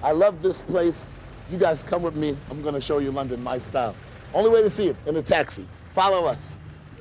I love this place. You guys come with me. I'm going to show you London, my style. Only way to see it, in a taxi. Follow us.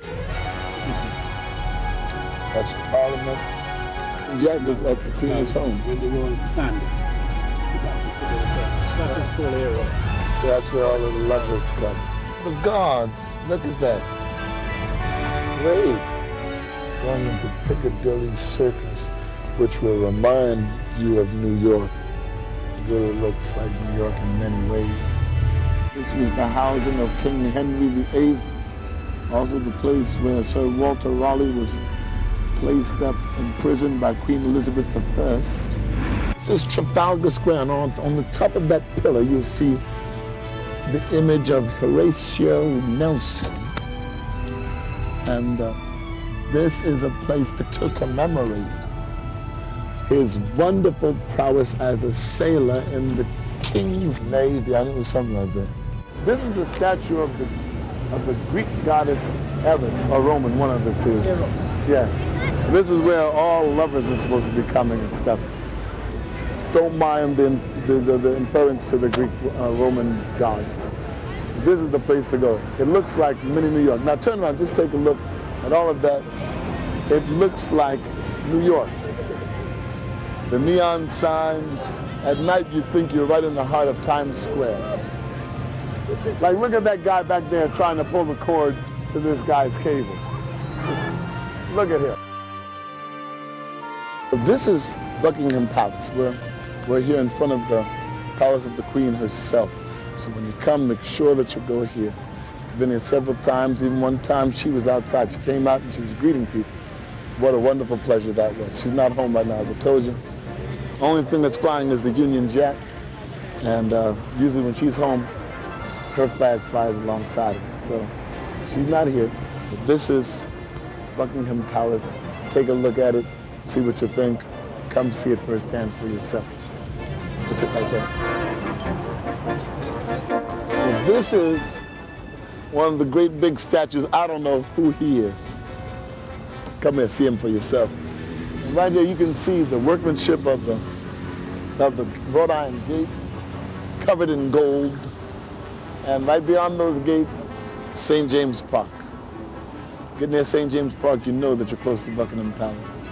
That's Parliament. Jack is at the Queen's home. When the Royal Standing is up. That's a full area. So that's where all of the lovers come. The guards, look at that. Great. Going into Piccadilly Circus, which will remind you of New York. It really looks like New York in many ways. This was the housing of King Henry VIII, also the place where Sir Walter Raleigh was placed up in prison by Queen Elizabeth I. This is Trafalgar Square, and on the top of that pillar you'll see the image of Horatio Nelson. And this is a place to commemorate his wonderful prowess as a sailor in the King's Navy. I think it was something like that. This is the statue of the Greek goddess Eris, or Roman, one of the two. Eros. Yeah. This is where all lovers are supposed to be coming and stuff. Don't mind the inference to the Greek Roman gods. This is the place to go. It looks like mini New York. Now turn around, just take a look at all of that. It looks like New York. The neon signs. At night you'd think you're right in the heart of Times Square. Like, look at that guy back there trying to pull the cord to this guy's cable. Look at him. This is Buckingham Palace. We're here in front of the Palace of the Queen herself. So when you come, make sure that you go here. I've been here several times. Even one time she was outside. She came out and she was greeting people. What a wonderful pleasure that was. She's not home right now, as I told you. Only thing that's flying is the Union Jack. And usually when she's home, her flag flies alongside of it. So she's not here. But this is Buckingham Palace. Take a look at it, see what you think. Come see it firsthand for yourself. That's it right there. Well, this is one of the great big statues. I don't know who he is. Come here, see him for yourself. And right here you can see the workmanship of the wrought iron gates, covered in gold. And right beyond those gates, St. James Park. Get near St. James Park, you know that you're close to Buckingham Palace.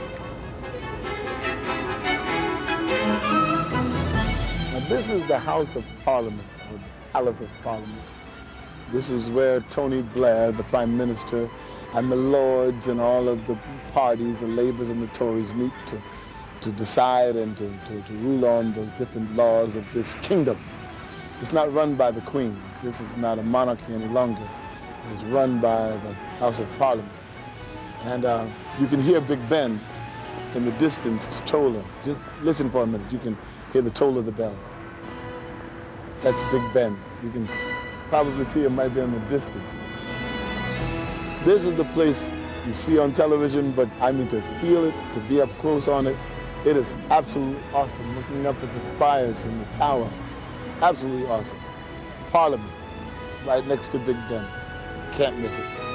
Now this is the House of Parliament, or the Palace of Parliament. This is where Tony Blair, the Prime Minister, and the Lords and all of the parties, the Labours and the Tories, meet to decide and to rule on the different laws of this kingdom. It's not run by the Queen. This is not a monarchy any longer. It is run by the House of Parliament. And you can hear Big Ben in the distance tolling. Just listen for a minute. You can hear the toll of the bell. That's Big Ben. You can probably see him right there in the distance. This is the place you see on television, but I mean to feel it, to be up close on it. It is absolutely awesome, looking up at the spires and the tower. Absolutely awesome. Parliament, right next to Big Ben. Can't miss it.